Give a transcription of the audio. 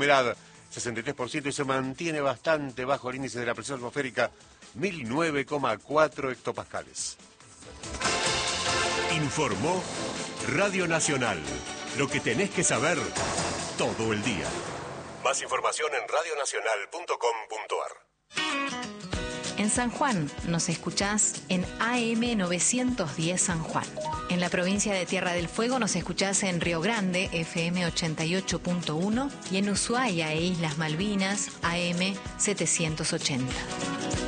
Humedad 63% y se mantiene bastante bajo el índice de la presión atmosférica, 1009,4 hectopascales. Informó Radio Nacional. Lo que tenés que saber todo el día. Más información en radionacional.com.ar. En San Juan nos escuchás en AM 910 San Juan. En la provincia de Tierra del Fuego nos escuchás en Río Grande, FM 88.1, y en Ushuaia e Islas Malvinas, AM 780.